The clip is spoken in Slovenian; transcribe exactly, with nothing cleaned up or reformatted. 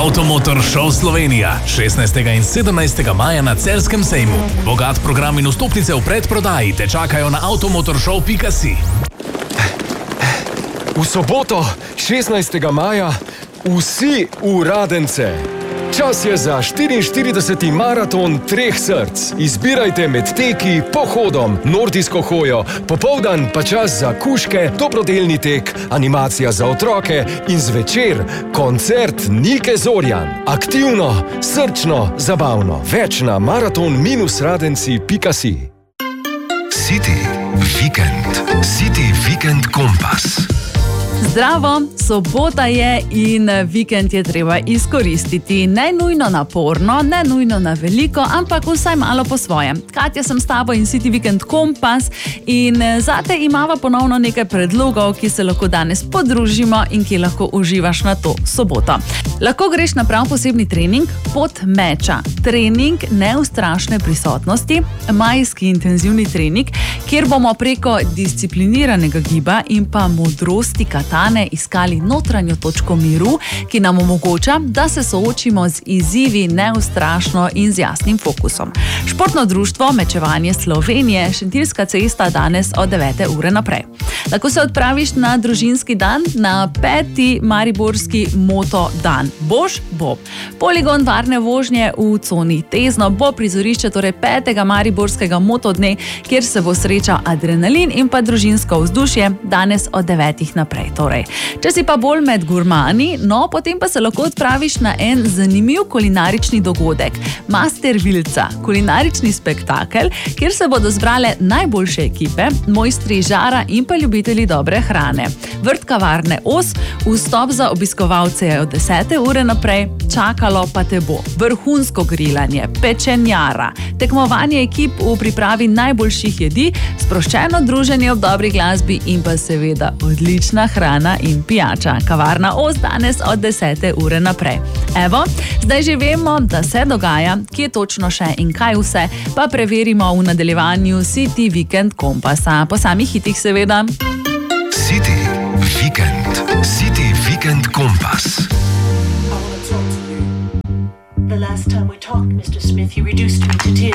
Avtomotor Show Slovenija šestnajstega in sedemnajstega maja na Celjskem sejmu. Bogat program in vstopnice v predprodaji te čakajo na avtomotorshow pika si. V soboto, šestnajstega maja, vsi v Radence. Čas je za štiriinštirideseti maraton treh src. Izbirajte med teki, pohodom, nordijsko hojo, popoldan pa čas za kuške, dobrodelni tek, animacija za otroke in zvečer koncert Nike Zorjan. Aktivno, srčno, zabavno. Več na maraton radenci pika si. City Weekend. City Weekend Kompas. Zdravo, sobota je in vikend je treba izkoristiti. Ne nujno naporno, ne nujno na veliko, ampak vsaj malo po svoje. Katja, sem s tabo in City Weekend Kompas in zate imava ponovno nekaj predlogov, ki se lahko danes podružimo in ki lahko uživaš na to soboto. Lahko greš na prav posebni trening Pot meča. Trening neustrašne prisotnosti, majski intenzivni trening, kjer bomo preko discipliniranega giba in pa modrosti katane iskali notranjo točko miru, ki nam omogoča, da se soočimo z izzivi neustrašno in z jasnim fokusom. Športno društvo Mečevanje Slovenije, Šentiljska cesta, danes od devete ure naprej. Lahko se odpraviš na družinski dan, na peti mariborski moto dan. Boš? Bo. Poligon varne vožnje v coni Tezno bo prizorišče torej petega mariborskega motodne, kjer se bo srečal adrenalin in pa družinsko vzdušje, danes od devetih naprej. Torej, če si pa bolj med gurmani, no, potem pa se lahko odpraviš na en zanimiv kulinarični dogodek. Master Vilca, kulinarični spektakel, kjer se bodo zbrale najboljše ekipe, mojstri žara in pa ljubitelji dobre hrane. Vrt kavarne Os, vstop za obiskovalce je od desete ure naprej, čakalo pa te bo vrhunsko grilanje, pečenjara, tekmovanje ekip v pripravi najboljših jedi, sproščeno druženje ob dobri glasbi in pa seveda odlična hrana in pijača. Kavarna Os danes od desete ure naprej. Evo, zdaj že vemo, da se dogaja, kje točno še in kaj vse, pa preverimo v nadaljevanju City Weekend Kompasa. Po samih hitih seveda. City Weekend. City Weekend Kompas. The last time we talked, mister Smith, you reduced me to tears.